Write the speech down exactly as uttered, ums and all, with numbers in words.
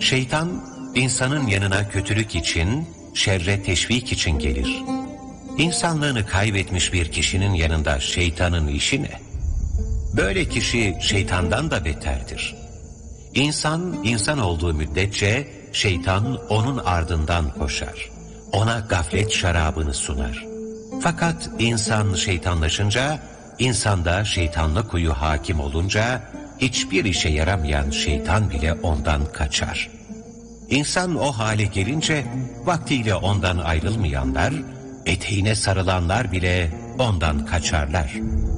Şeytan, insanın yanına kötülük için, şerre teşvik için gelir. İnsanlığını kaybetmiş bir kişinin yanında şeytanın işi ne? Böyle kişi şeytandan da beterdir. İnsan, insan olduğu müddetçe şeytan onun ardından koşar. Ona gaflet şarabını sunar. Fakat insan şeytanlaşınca, insanda şeytanlık huyu hakim olunca, hiçbir işe yaramayan şeytan bile ondan kaçar. İnsan o hale gelince, vaktiyle ondan ayrılmayanlar, eteğine sarılanlar bile ondan kaçarlar.